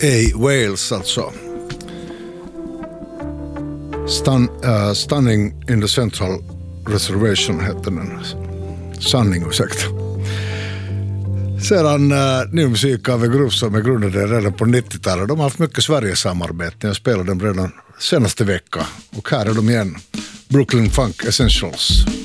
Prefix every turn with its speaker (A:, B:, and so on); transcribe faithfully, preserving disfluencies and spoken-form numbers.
A: A. Wales alltså. Stun, uh, Stunning in the Central Reservation heter den. Sanning, ursäkta. Sedan uh, ny musik av en grupp som är grundade redan på nittiotalet. De har haft mycket Sverige-samarbete. Jag spelade dem redan senaste vecka. Och här är de igen. Brooklyn Funk Essentials.